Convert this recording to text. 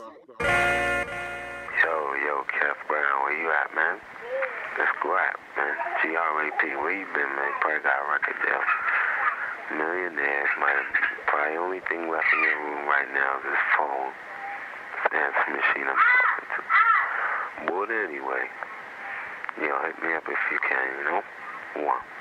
Yo, Kev Brown, where you at, man? Let's go at, man. GRAP, where you been, man? Probably got a record deal. Millionaires, man. Probably only thing left in your room right now is this phone. Fancy machine I'm talking to. But anyway, hit me up if you can, One.